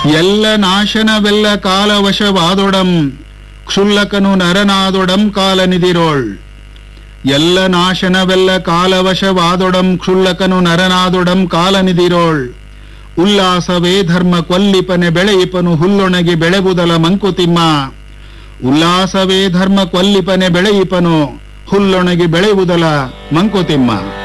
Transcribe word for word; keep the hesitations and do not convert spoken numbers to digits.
ಎಲ್ಲ ನಾಶನವೆಲ್ಲ ಕಾಲವಶವಾದೊಡಂ ಕ್ಷುಲ್ಲಕನು ನರನಾದೊಡಂ ಕಾಲನಿದಿರೋಳ್. ಎಲ್ಲ ನಾಶನವೆಲ್ಲ ಕಾಲವಶವಾದೊಡಂ ಕ್ಷುಲ್ಲಕನು ನರನಾದೊಡಂ ಕಾಲನಿದಿರೋಳ್. ಉಲ್ಲಾಸವೇ ಧರ್ಮ ಕೊಲ್ಲಿಪನೆ ಬೆಳೆಯಿಪನು ಹುಲ್ಲೊಣಗಿ ಬೆಳೆಬುದಲ ಮಂಕುತಿಮ್ಮ. ಉಲ್ಲಾಸವೇ ಧರ್ಮ ಕೊಲ್ಲಿಪನೆ ಬೆಳೆಯಿಪನು ಹುಲ್ಲೊಣಗಿ ಬೆಳೆಯುವುದಲ ಮಂಕುತಿಮ್ಮ.